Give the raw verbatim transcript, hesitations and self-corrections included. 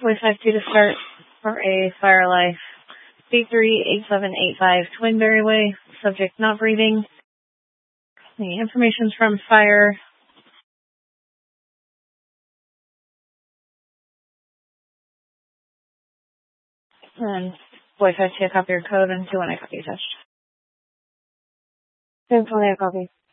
Voice five two to start for a Fire Life B three eight seven eight five Twinberry Way. Subject not breathing. The information's from Fire. And Voice five two, copy your code, and two one I copy attached. two one I copy.